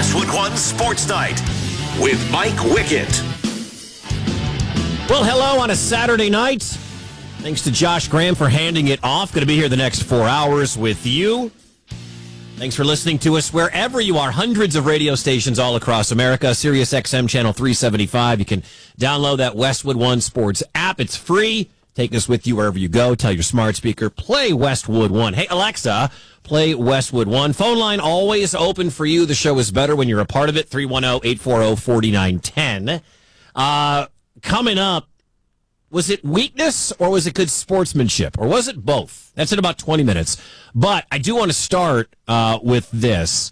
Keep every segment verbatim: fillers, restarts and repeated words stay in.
Westwood One Sports Night with Mike Wickett. Well, hello on a Saturday night. Thanks to Josh Graham for handing it off. Going to be here the next four hours with you. Thanks for listening to us wherever you are. Hundreds of radio stations all across America. Sirius X M channel three seventy-five. You can download that Westwood One Sports app. It's free. Take us with you wherever you go. Tell your smart speaker, play Westwood One. Hey, Alexa, play Westwood One. Phone line always open for you. The show is better when you're a part of it. three one zero, eight four zero, four nine one zero. Uh, coming up, was it weakness or was it good sportsmanship? Or was it both? That's in about twenty minutes. But I do want to start uh, with this.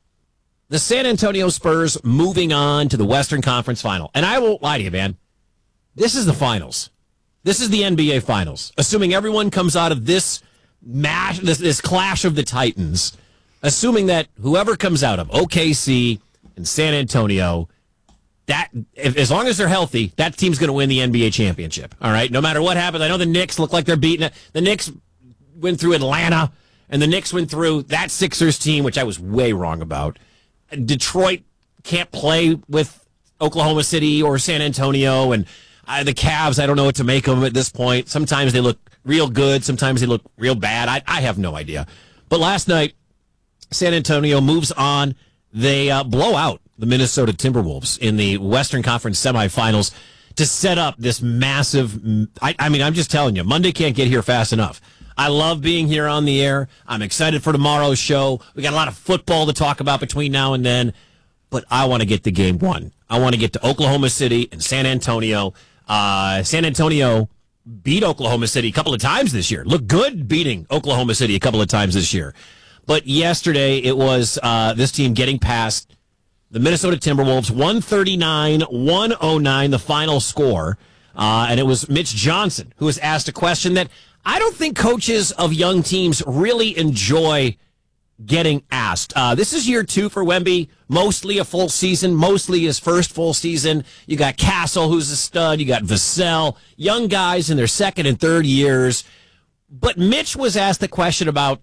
The San Antonio Spurs moving on to the Western Conference Final. And I won't lie to you, man. This is the finals. This is the N B A Finals. Assuming everyone comes out of this mash, this, this clash of the Titans, assuming that whoever comes out of O K C and San Antonio, that if, as long as they're healthy, that team's going to win the N B A championship. All right, no matter what happens. I know the Knicks look like they're beating it. The Knicks went through Atlanta, and the Knicks went through that Sixers team, which I was way wrong about. Detroit can't play with Oklahoma City or San Antonio, and uh, the Cavs, I don't know what to make of them at this point. Sometimes they look real good. Sometimes they look real bad. I, I have no idea. But last night, San Antonio moves on. They uh, blow out the Minnesota Timberwolves in the Western Conference semifinals to set up this massive... I, I mean, I'm just telling you, Monday can't get here fast enough. I love being here on the air. I'm excited for tomorrow's show. We got a lot of football to talk about between now and then, but I want to get the game one. I want to get to Oklahoma City and San Antonio. Uh, San Antonio beat Oklahoma City a couple of times this year. Look good beating Oklahoma City a couple of times this year. But yesterday it was uh, this team getting past the Minnesota Timberwolves, one thirty-nine one oh nine, the final score. Uh, and it was Mitch Johnson who was asked a question that I don't think coaches of young teams really enjoy getting asked. Uh, this is year two for Wemby, mostly a full season, mostly his first full season. You got Castle, who's a stud. You got Vassell, young guys in their second and third years. But Mitch was asked the question about,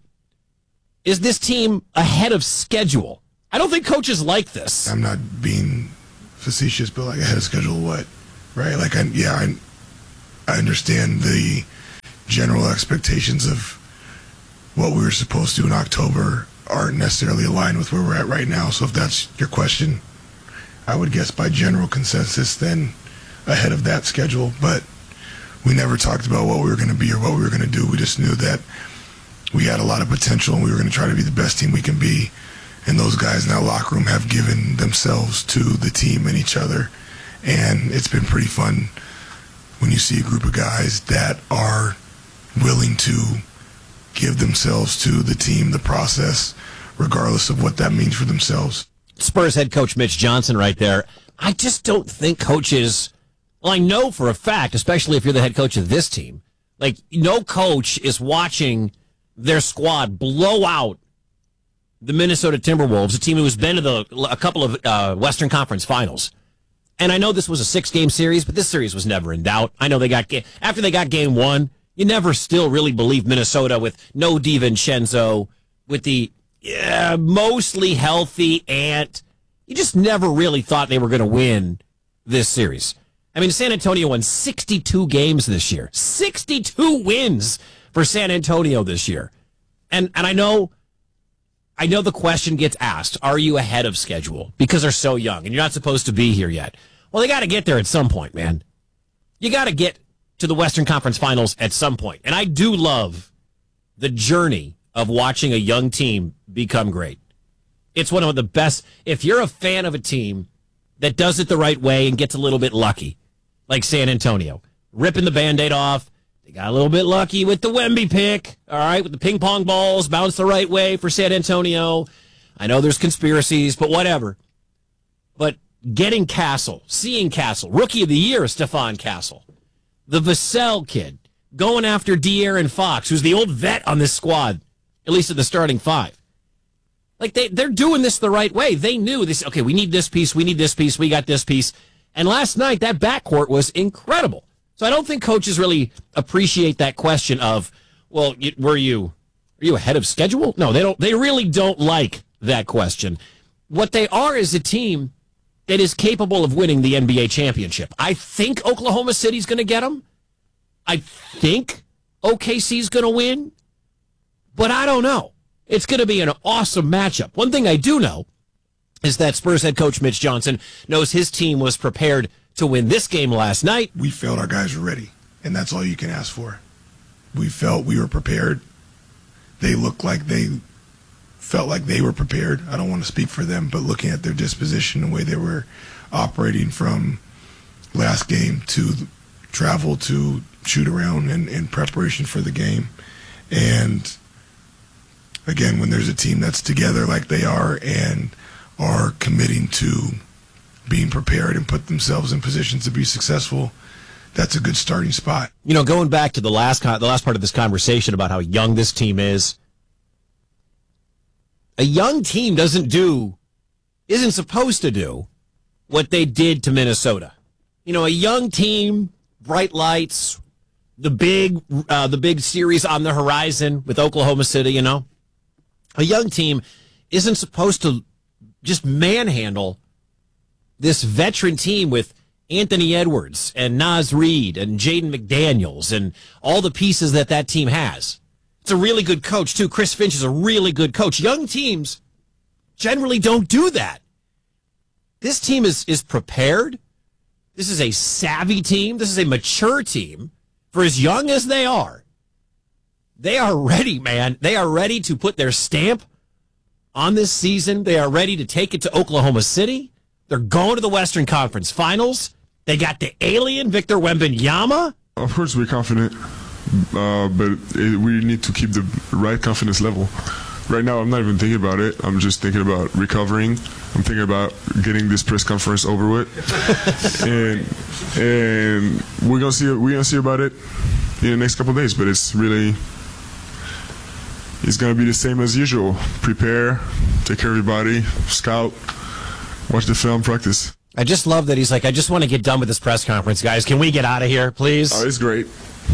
is this team ahead of schedule? I don't think coaches like this. I'm not being facetious, but like ahead of schedule what? Right? Like, I, yeah, I, I understand the general expectations of what we were supposed to do in October aren't necessarily aligned with where we're at right now. So if that's your question, I would guess by general consensus then ahead of that schedule. But we never talked about what we were going to be or what we were going to do. We just knew that we had a lot of potential and we were going to try to be the best team we can be. And those guys in that locker room have given themselves to the team and each other. And it's been pretty fun when you see a group of guys that are willing to give themselves to the team, the process, regardless of what that means for themselves. Spurs head coach Mitch Johnson right there. I just don't think coaches, well, I know for a fact, especially if you're the head coach of this team, like no coach is watching their squad blow out the Minnesota Timberwolves, a team who has been to the, a couple of uh, Western Conference finals. And I know this was a six-game series, but this series was never in doubt. I know they got, after they got game one, you never still really believe Minnesota with no DiVincenzo, with the yeah, mostly healthy Ant. You just never really thought they were going to win this series. I mean, San Antonio won sixty-two games this year. sixty-two wins for San Antonio this year. And and I know I know the question gets asked, are you ahead of schedule? Because they're so young and you're not supposed to be here yet. Well, they got to get there at some point, man. You got to get to the Western Conference Finals at some point. And I do love the journey of watching a young team become great. It's one of the best. If you're a fan of a team that does it the right way and gets a little bit lucky, like San Antonio, ripping the Band-Aid off, they got a little bit lucky with the Wemby pick, all right, with the ping pong balls, bounced the right way for San Antonio. I know there's conspiracies, but whatever. But getting Castle, seeing Castle, Rookie of the Year, Stephon Castle, the Vassell kid, going after De'Aaron Fox, who's the old vet on this squad, at least at the starting five. Like, they, they're doing this the right way. They knew this, okay, we need this piece, we need this piece, we got this piece. And last night, that backcourt was incredible. So I don't think coaches really appreciate that question of, well, were you, are you ahead of schedule? No, they don't. They really don't like that question. what they are is a team that is capable of winning the N B A championship. I think Oklahoma City's going to get them. I think O K C's going to win. But I don't know. It's going to be an awesome matchup. One thing I do know is that Spurs head coach Mitch Johnson knows his team was prepared to win this game last night. We felt our guys were ready, and that's all you can ask for. We felt we were prepared. They looked like they felt like they were prepared. I don't want to speak for them, but looking at their disposition, the way they were operating from last game to travel to shoot around and in preparation for the game. And again, when there's a team that's together like they are and are committing to being prepared and put themselves in positions to be successful, that's a good starting spot. You know, going back to the last con- the last part of this conversation about how young this team is, a young team doesn't do, isn't supposed to do what they did to Minnesota. You know, a young team, bright lights, the big, uh, the big series on the horizon with Oklahoma City. You know, a young team isn't supposed to just manhandle this veteran team with Anthony Edwards and Naz Reid and Jaden McDaniels and all the pieces that that team has. It's a really good coach, too. Chris Finch is a really good coach. Young teams generally don't do that. This team is, is prepared. This is a savvy team. This is a mature team. For as young as they are, they are ready, man. They are ready to put their stamp on this season. They are ready to take it to Oklahoma City. They're going to the Western Conference Finals. They got the alien Victor Wembanyama. Of course, we're confident, uh, but it, we need to keep the right confidence level. Right now, I'm not even thinking about it. I'm just thinking about recovering. I'm thinking about getting this press conference over with, and and we're gonna see we're gonna see about it in the next couple of days. But it's really it's gonna be the same as usual. Prepare, take care of everybody, scout, watch the film, practice. I just love that he's like, I just want to get done with this press conference, guys. Can we get out of here, please? Oh, it's great.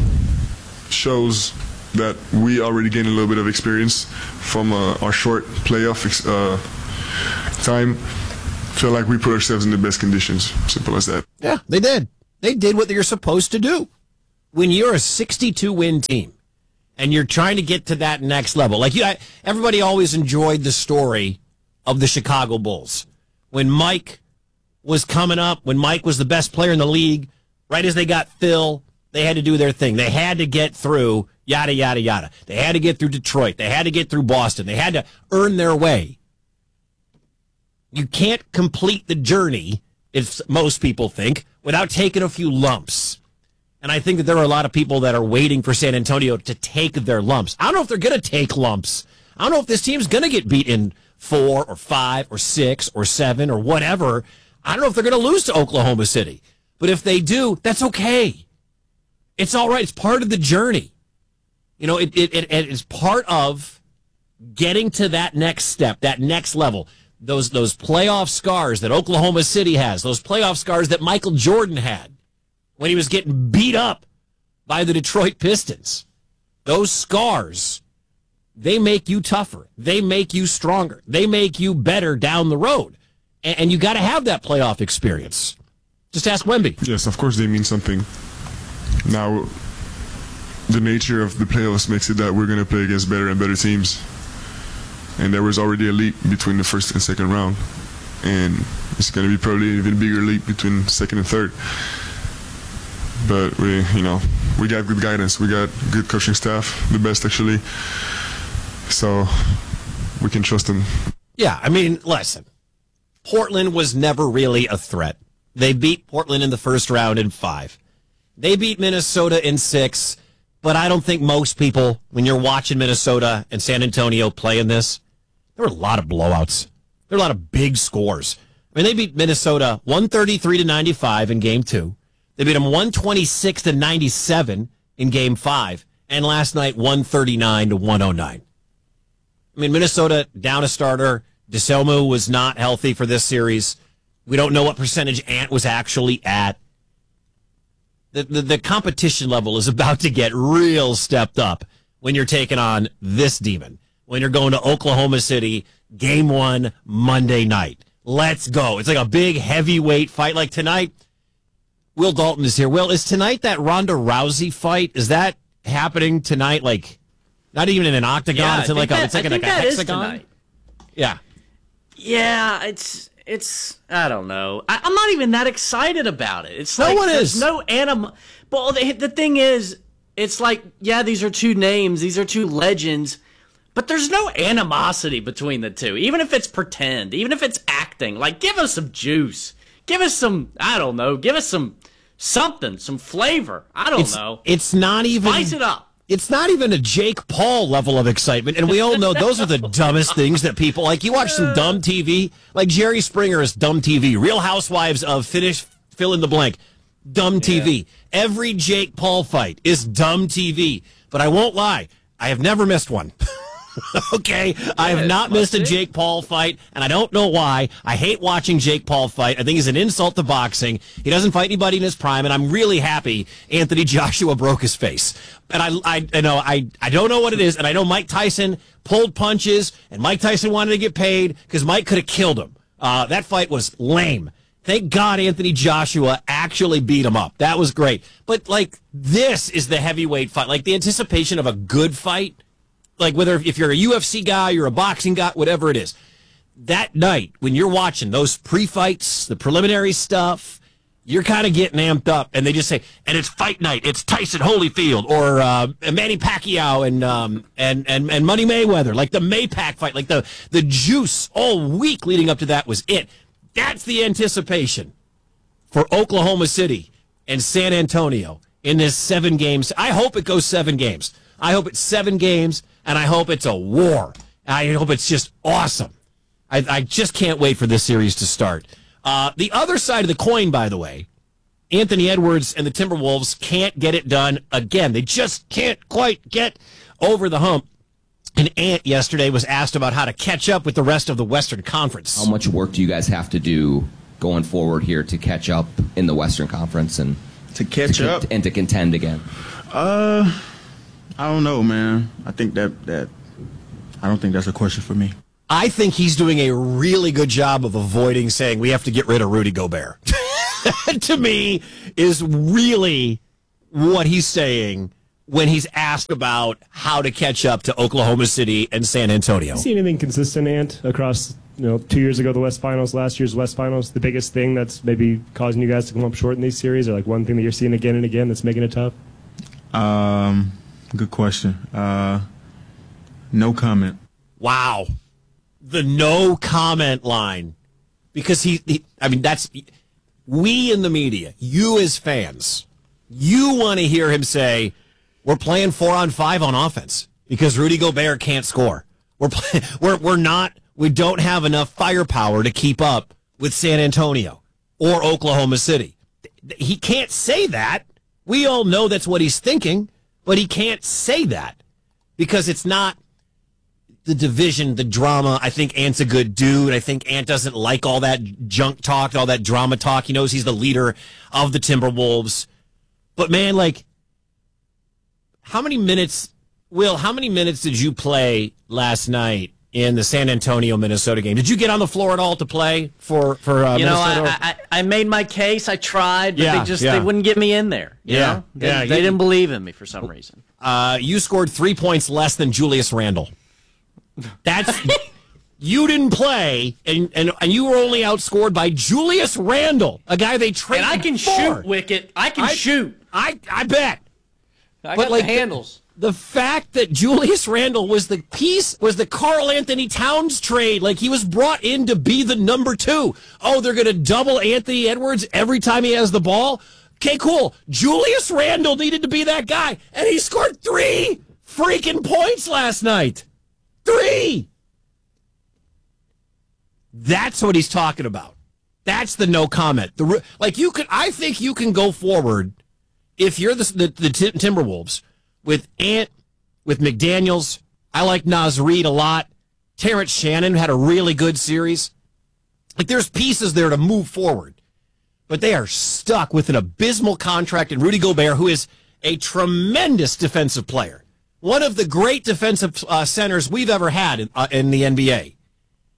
Shows that we already gained a little bit of experience from uh, our short playoff ex- uh, time. Feel like we put ourselves in the best conditions. Simple as that. Yeah, they did. They did what you're supposed to do. When you're a sixty-two win team and you're trying to get to that next level, like you, I, everybody always enjoyed the story of the Chicago Bulls. When Mike was coming up, when Mike was the best player in the league, right as they got Phil, they had to do their thing. They had to get through yada, yada, yada. They had to get through Detroit. They had to get through Boston. They had to earn their way. You can't complete the journey, if most people think, without taking a few lumps. And I think that there are a lot of people that are waiting for San Antonio to take their lumps. I don't know if they're going to take lumps. I don't know if this team's going to get beat in four or five or six or seven or whatever. I don't know if they're going to lose to Oklahoma City. But if they do, that's okay. It's all right. It's part of the journey. You know, it, it, it, it is part of getting to that next step, that next level. Those, those playoff scars that Oklahoma City has, those playoff scars that Michael Jordan had when he was getting beat up by the Detroit Pistons. Those scars, they make you tougher. They make you stronger. They make you better down the road. And, and you got to have that playoff experience. Just ask Wemby. Yes, of course they mean something. Now, the nature of the playoffs makes it that we're going to play against better and better teams. And there was already a leap between the first and second round. And it's going to be probably an even bigger leap between second and third. But we, you know, we got good guidance. We got good coaching staff, the best actually. So we can trust them. Yeah, I mean, listen. Portland was never really a threat. They beat Portland in the first round in five. They beat Minnesota in six. But I don't think most people, when you're watching Minnesota and San Antonio playing this, there were a lot of blowouts. There were a lot of big scores. I mean, they beat Minnesota one thirty-three to ninety-five in game two. They beat them one twenty-six to ninety-seven in game five. And last night, one thirty-nine to one oh nine. I mean, Minnesota down a starter. DeSelmu was not healthy for this series. We don't know what percentage Ant was actually at. The, the the competition level is about to get real stepped up when you're taking on this demon. When you're going to Oklahoma City, game one, Monday night. Let's go. It's like a big heavyweight fight. Like tonight, Will Dalton is here. Will, is tonight that Ronda Rousey fight? Is that happening tonight? Like, not even in an octagon? Yeah, it's in like that, a, it's like, in like a that hexagon? Yeah. Yeah, it's it's I don't know. I, I'm not even that excited about it. It's no like one there's is. no anim. But the, the thing is, it's like yeah, these are two names, these are two legends, but there's no animosity between the two. Even if it's pretend, even if it's acting, like give us some juice, give us some I don't know, give us some something, some flavor. I don't it's, know. It's not even spice it up. It's not even a Jake Paul level of excitement, and we all know those are the dumbest things that people like. You watch some dumb T V, like Jerry Springer is dumb T V. Real Housewives of finish fill in the blank, dumb T V. Yeah. Every Jake Paul fight is dumb T V. But I won't lie, I have never missed one. Okay, yeah, I have not missed a Jake Paul fight, and I don't know why. I hate watching Jake Paul fight. I think he's an insult to boxing. He doesn't fight anybody in his prime, and I'm really happy Anthony Joshua broke his face. And I, I, I know I, I don't know what it is, and I know Mike Tyson pulled punches, and Mike Tyson wanted to get paid because Mike could have killed him. Uh, that fight was lame. Thank God Anthony Joshua actually beat him up. That was great. But like this is the heavyweight fight, like the anticipation of a good fight. Like whether if you're a U F C guy, you're a boxing guy, whatever it is, that night when you're watching those pre-fights, the preliminary stuff, you're kind of getting amped up, and they just say, and it's fight night, it's Tyson Holyfield or uh, Manny Pacquiao and um, and and and Money Mayweather, like the Maypac fight, like the the juice all week leading up to that was it. That's the anticipation for Oklahoma City and San Antonio in this seven games. I hope it goes seven games. I hope it's seven games, and I hope it's a war. I hope it's just awesome. I, I just can't wait for this series to start. Uh, the other side of the coin, by the way, Anthony Edwards and the Timberwolves can't get it done again. They just can't quite get over the hump. And Ant yesterday was asked about how to catch up with the rest of the Western Conference. How much work do you guys have to do going forward here to catch up in the Western Conference and to catch to, up and to contend again? Uh, I don't know, man. I think that that I don't think that's a question for me. I think he's doing a really good job of avoiding saying we have to get rid of Rudy Gobert. To me, is really what he's saying when he's asked about how to catch up to Oklahoma City and San Antonio. See anything consistent, Ant, across, you know, two years ago the West Finals, last year's West Finals? The biggest thing that's maybe causing you guys to come up short in these series, or like one thing that you're seeing again and again that's making it tough? Um, good question. Uh, no comment. Wow. The no comment line. Because he, he I mean, that's, we in the media, you as fans, you want to hear him say, we're playing four on five on offense because Rudy Gobert can't score. We're play, we're we're not we don't have enough firepower to keep up with San Antonio or Oklahoma City. He can't say that. We all know that's what he's thinking, but he can't say that because it's not the division, the drama. I think Ant's a good dude. I think Ant doesn't like all that junk talk, all that drama talk. He knows he's the leader of the Timberwolves. But man, like, how many minutes, Will, how many minutes did you play last night in the San Antonio, Minnesota game? Did you get on the floor at all to play for, for uh, you know, Minnesota? I, I, I made my case. I tried, but Yeah, they just yeah. they wouldn't get me in there. You Yeah, know? They, yeah, they you- didn't believe in me for some reason. Uh, you scored three points less than Julius Randle. That's you didn't play, and, and and you were only outscored by Julius Randle, a guy they traded And I can for. shoot, Wicket. I can I- shoot. I I bet. I But got like the handles. The, the fact that Julius Randle was the piece was the Karl Anthony Towns trade. Like he was brought in to be the number two. Oh, they're going to double Anthony Edwards every time he has the ball. Okay, cool. Julius Randle needed to be that guy, and he scored three freaking points last night. Three. That's what he's talking about. That's the no comment. The re- like you could, I think you can go forward if you're the the, the Tim- Timberwolves with Ant, with McDaniels. I like Naz Reid a lot. Terrence Shannon had a really good series. Like there's pieces there to move forward, but they are stuck with an abysmal contract in Rudy Gobert, who is a tremendous defensive player, one of the great defensive uh, centers we've ever had in, uh, in the N B A.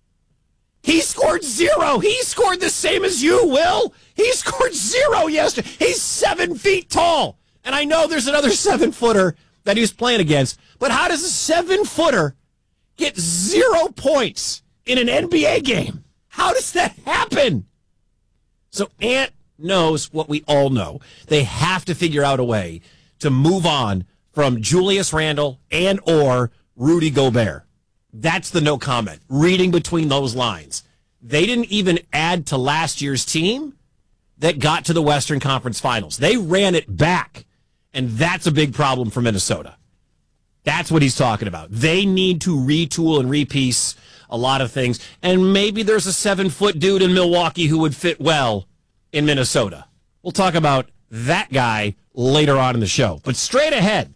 He scored zero. He scored the same as you, Will. He scored zero yesterday. He's seven feet tall. And I know there's another seven-footer that he was playing against. But how does a seven-footer get zero points in an N B A game? How does that happen? So Ant knows what we all know. They have to figure out a way to move on from Julius Randle and or Rudy Gobert. That's the no comment. Reading between those lines. They didn't even add to last year's team that got to the Western Conference Finals. They ran it back, and that's a big problem for Minnesota. That's what he's talking about. They need to retool and repiece a lot of things, and maybe there's a seven-foot dude in Milwaukee who would fit well in Minnesota. We'll talk about that guy later on in the show. But straight ahead,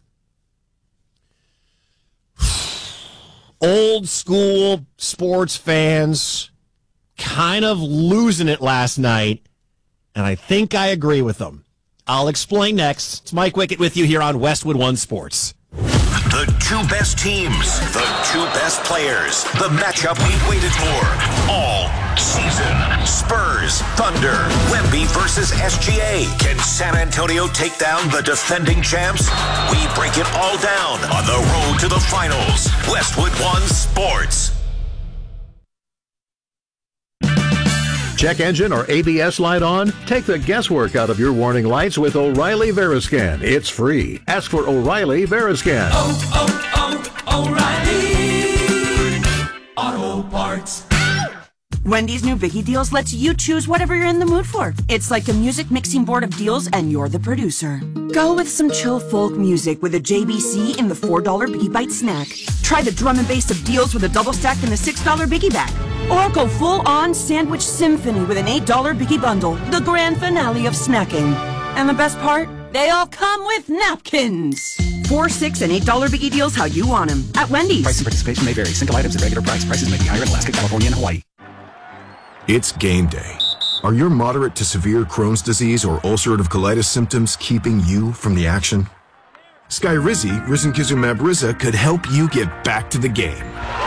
old school sports fans kind of losing it last night, and I think I agree with them. I'll explain next. It's Mike Wickett with you here on Westwood One Sports. The two best teams, the two best players, the matchup we waited for all season. Spurs, Thunder, Wemby versus S G A. Can San Antonio take down the defending champs? We break it all down on the road to the finals. Westwood One Sports. Check engine or A B S light on? Take the guesswork out of your warning lights with O'Reilly Veriscan. It's free. Ask for O'Reilly Veriscan. Oh, oh, oh, O'Reilly Auto Parts. Wendy's new Biggie Deals lets you choose whatever you're in the mood for. It's like a music mixing board of deals, and you're the producer. Go with some chill folk music with a J B C in the four dollar Biggie Bite snack. Try the drum and bass of deals with a double stack in the six dollar Biggie Bag. Or go full-on sandwich symphony with an eight dollar Biggie Bundle, the grand finale of snacking. And the best part? They all come with napkins. Four, six, and eight dollar Biggie Deals how you want them at Wendy's. Price and participation may vary. Single items at regular price. Prices may be higher in Alaska, California, and Hawaii. It's game day. Are your moderate to severe Crohn's disease or ulcerative colitis symptoms keeping you from the action? Skyrizi, risankizumab Riza, could help you get back to the game.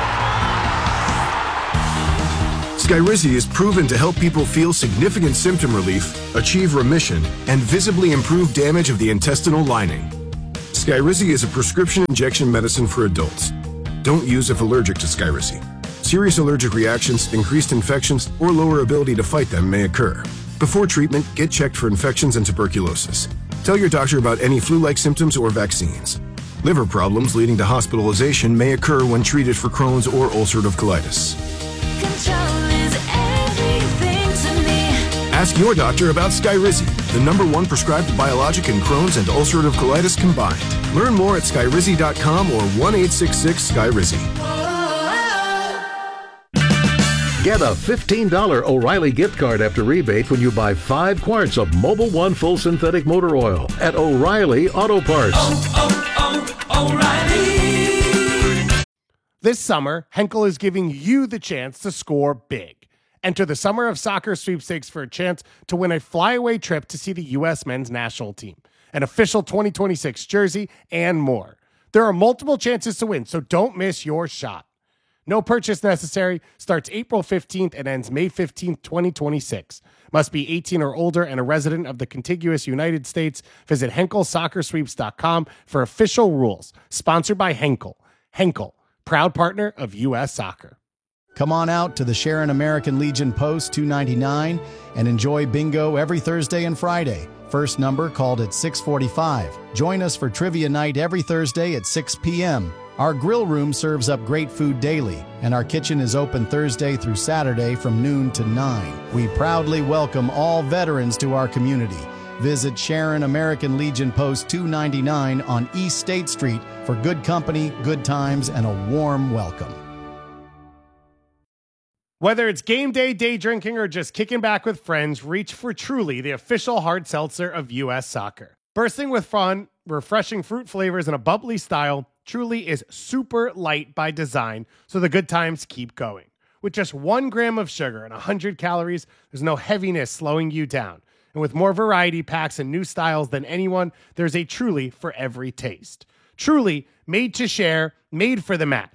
Skyrizi is proven to help people feel significant symptom relief, achieve remission, and visibly improve damage of the intestinal lining. Skyrizi is a prescription injection medicine for adults. Don't use if allergic to Skyrizi. Serious allergic reactions, increased infections, or lower ability to fight them may occur. Before treatment, get checked for infections and tuberculosis. Tell your doctor about any flu-like symptoms or vaccines. Liver problems leading to hospitalization may occur when treated for Crohn's or ulcerative colitis. Ask your doctor about Skyrizi, the number one prescribed biologic in Crohn's and ulcerative colitis combined. Learn more at skyrizi dot com or one eight six six Skyrizi. Get a fifteen dollar O'Reilly gift card after rebate when you buy five quarts of Mobil One Full Synthetic Motor Oil at O'Reilly Auto Parts. Oh, oh, oh, O'Reilly. This summer, Henkel is giving you the chance to score big. Enter the Summer of Soccer sweepstakes for a chance to win a flyaway trip to see the U S men's national team, an official twenty twenty-six jersey, and more. There are multiple chances to win, so don't miss your shot. No purchase necessary. Starts April fifteenth and ends May fifteenth, twenty twenty-six. Must be eighteen or older and a resident of the contiguous United States. Visit Henkel Soccer Sweeps dot com for official rules. Sponsored by Henkel. Henkel, proud partner of U S Soccer. Come on out to the Sharon American Legion Post two ninety-nine and enjoy bingo every Thursday and Friday. First number called at six forty-five. Join us for trivia night every Thursday at six p.m. Our grill room serves up great food daily, and our kitchen is open Thursday through Saturday from noon to nine. We proudly welcome all veterans to our community. Visit Sharon American Legion Post two ninety-nine on East State Street for good company, good times, and a warm welcome. Whether it's game day, day drinking, or just kicking back with friends, reach for Truly, the official hard seltzer of U S Soccer. Bursting with fun, refreshing fruit flavors, and a bubbly style, Truly is super light by design, so the good times keep going. With just one gram of sugar and one hundred calories, there's no heaviness slowing you down. And with more variety packs and new styles than anyone, there's a Truly for every taste. Truly, made to share, made for the match.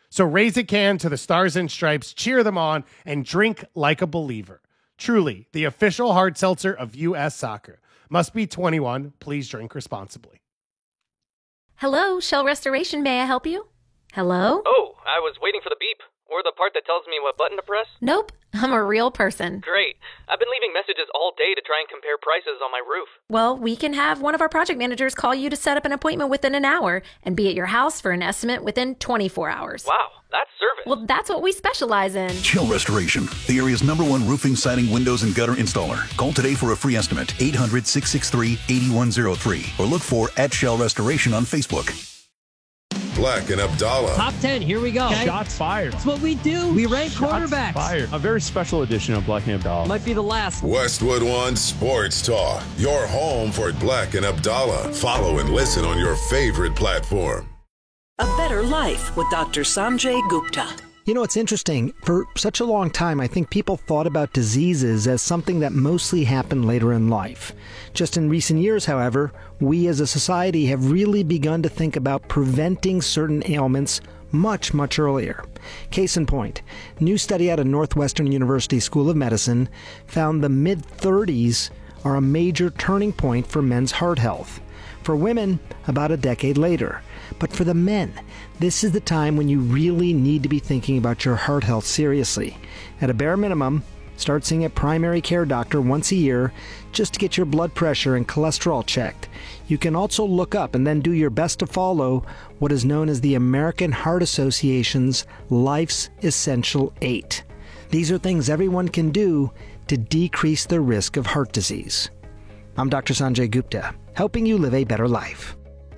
So raise a can to the Stars and Stripes, cheer them on, and drink like a believer. Truly, the official hard seltzer of U S Soccer. Must be twenty-one. Please drink responsibly. Hello, Shell Restoration. May I help you? Hello? Oh, I was waiting for the beep. Or the part that tells me what button to press? Nope, I'm a real person. Great. I've been leaving messages all day to try and compare prices on my roof. Well, we can have one of our project managers call you to set up an appointment within an hour and be at your house for an estimate within twenty-four hours. Wow, that's service. Well, that's what we specialize in. Shell Restoration, the area's number one roofing, siding, windows, and gutter installer. Call today for a free estimate, eight hundred, six six three, eight one zero three, or look for at Shell Restoration on Facebook. Black and Abdallah. Top ten, here we go. Okay. Shots fired. That's what we do. We rank Shots quarterbacks. Fired. A very special edition of Black and Abdallah. Might be the last. Westwood One Sports Talk. Your home for Black and Abdallah. Follow and listen on your favorite platform. A Better Life with Doctor Sanjay Gupta. You know, it's interesting. For such a long time, I think people thought about diseases as something that mostly happened later in life. Just in recent years, however, we as a society have really begun to think about preventing certain ailments much, much earlier. Case in point, new study out of Northwestern University School of Medicine found the mid-thirties are a major turning point for men's heart health. For women, about a decade later. But for the men, this is the time when you really need to be thinking about your heart health seriously. At a bare minimum, start seeing a primary care doctor once a year just to get your blood pressure and cholesterol checked. You can also look up and then do your best to follow what is known as the American Heart Association's Life's Essential Eight. These are things everyone can do to decrease the risk of heart disease. I'm Doctor Sanjay Gupta, helping you live a better life.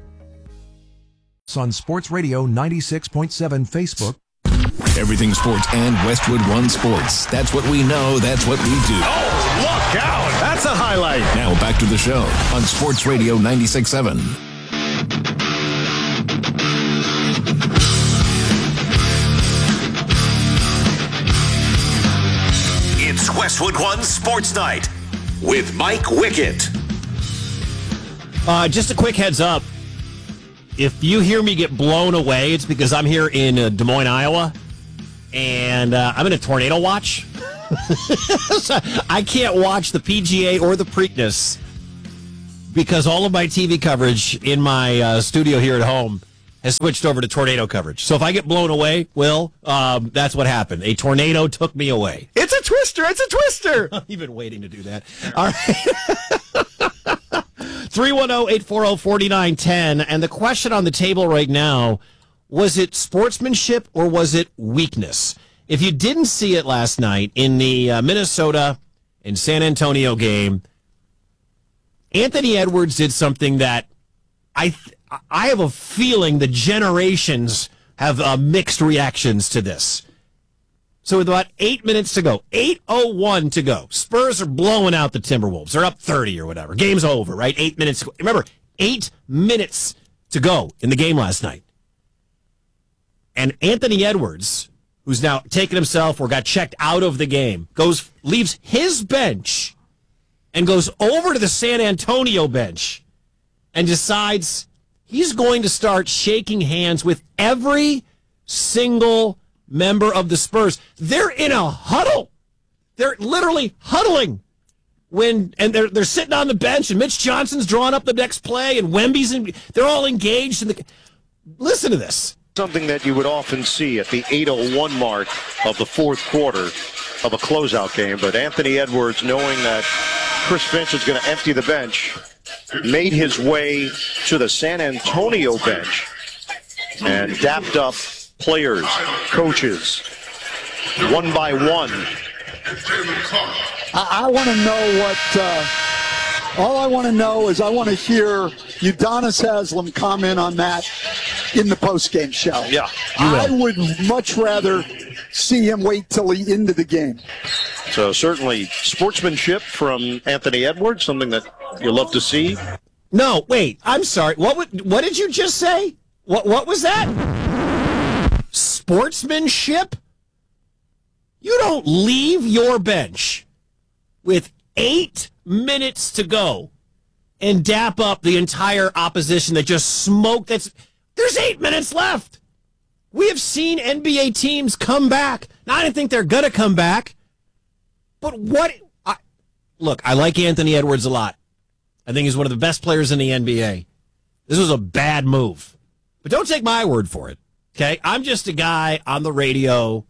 On Sports Radio ninety-six point seven Facebook. Everything sports and Westwood One Sports. That's what we know. That's what we do. Oh, look out. That's a highlight. Now back to the show on Sports Radio ninety-six point seven. It's Westwood One Sports Night with Mike Wickett. Uh, just a quick heads up. If you hear me get blown away, it's because I'm here in uh, Des Moines, Iowa, and uh, I'm in a tornado watch. So I can't watch the P G A or the Preakness because all of my T V coverage in my uh, studio here at home has switched over to tornado coverage. So if I get blown away, Will, um, that's what happened. A tornado took me away. It's a twister. It's a twister. You've been waiting to do that. All right. three one zero, eight four zero, four nine one zero. And the question on the table right now, was it sportsmanship or was it weakness? If you didn't see it last night in the uh, Minnesota and San Antonio game, Anthony Edwards did something that I th- I have a feeling the generations have uh, mixed reactions to this. So with about eight minutes to go, eight oh one to go, Spurs are blowing out the Timberwolves. They're up thirty or whatever. Game's over, right? Eight minutes to go. Remember, eight minutes to go in the game last night. And Anthony Edwards, who's now taken himself or got checked out of the game, goes leaves his bench and goes over to the San Antonio bench and decides he's going to start shaking hands with every single member of the Spurs. They're in a huddle. They're literally huddling when, and they're they're sitting on the bench, and Mitch Johnson's drawing up the next play, and Wemby's in. They're all engaged in the. Listen to this. Something that you would often see at the eight oh one mark of the fourth quarter of a closeout game. But Anthony Edwards, knowing that Chris Finch is going to empty the bench, made his way to the San Antonio bench and dapped up players, coaches, one by one. I, I want to know what, uh, all I want to know is I want to hear Udonis Haslem comment on that in the postgame show. Yeah. I would much rather see him wait till the end of the game. So certainly sportsmanship from Anthony Edwards, something that you love to see. No, wait, I'm sorry. What would, what did you just say? What what was that? Sportsmanship? You don't leave your bench with eight minutes to go and dap up the entire opposition that just smoked. That's there's eight minutes left. We have seen N B A teams come back. Now, I didn't think they're going to come back. But what... I, look, I like Anthony Edwards a lot. I think he's one of the best players in the N B A. This was a bad move. But don't take my word for it, okay? I'm just a guy on the radio.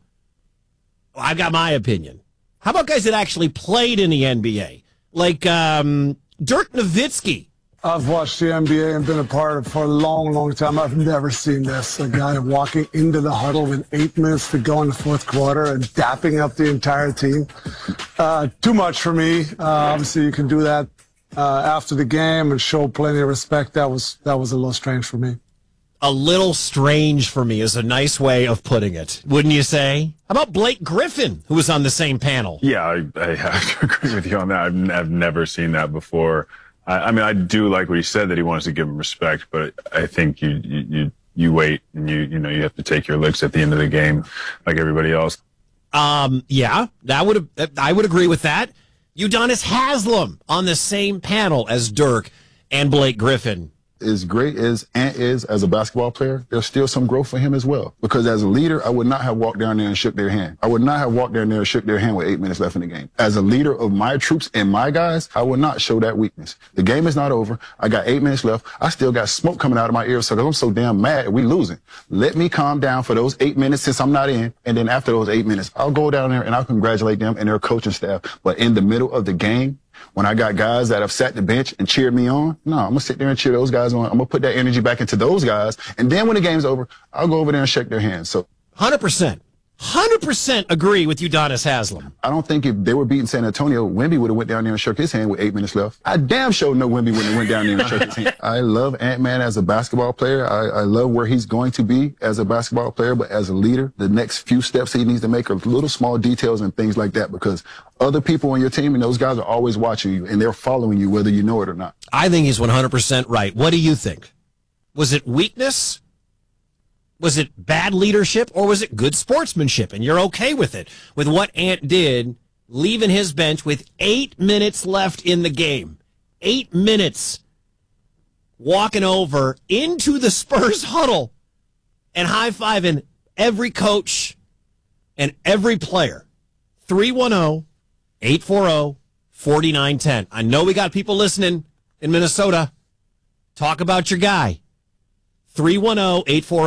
I've got my opinion. How about guys that actually played in the N B A? Like um, Dirk Nowitzki. I've watched the N B A and been a part of it for a long, long time. I've never seen this. A guy walking into the huddle with eight minutes to go in the fourth quarter and dapping up the entire team. Uh, too much for me. Uh, obviously, you can do that uh, after the game and show plenty of respect. That was that was a little strange for me. A little strange for me is a nice way of putting it, wouldn't you say? How about Blake Griffin, who was on the same panel? Yeah, I, I have to agree with you on that. I've, I've never seen that before. I, I mean, I do like what he said, that he wants to give him respect, but I think you you you, you wait and you you know you have to take your licks at the end of the game, like everybody else. Um, yeah, that would I would agree with that. Udonis Haslem on the same panel as Dirk and Blake Griffin. As great as Ant is as a basketball player, there's still some growth for him as well. Because as a leader, I would not have walked down there and shook their hand. I would not have walked down there and shook their hand with eight minutes left in the game. As a leader of my troops and my guys, I would not show that weakness. The game is not over. I got eight minutes left. I still got smoke coming out of my ears because I'm so damn mad we losing. Let me calm down for those eight minutes since I'm not in. And then after those eight minutes, I'll go down there and I'll congratulate them and their coaching staff. But in the middle of the game, when I got guys that have sat the bench and cheered me on, no, I'm going to sit there and cheer those guys on. I'm going to put that energy back into those guys. And then when the game's over, I'll go over there and shake their hands. So, one hundred percent. one hundred percent agree with Udonis Haslem. I don't think if they were beating San Antonio, Wemby would have went down there and shook his hand with eight minutes left. I damn sure know Wemby wouldn't have went down there and shook his hand. I love Ant-Man as a basketball player. I, I love where he's going to be as a basketball player, but as a leader, the next few steps he needs to make are little small details and things like that, because other people on your team and those guys are always watching you and they're following you whether you know it or not. I think he's one hundred percent right. What do you think? Was it weakness? Was it bad leadership, or was it good sportsmanship? And you're okay with it, with what Ant did, leaving his bench with eight minutes left in the game. Eight minutes. Walking over into the Spurs huddle and high-fiving every coach and every player. three one zero, eight four zero, four nine one zero. I know we got people listening in Minnesota. Talk about your guy. three one zero, eight four zero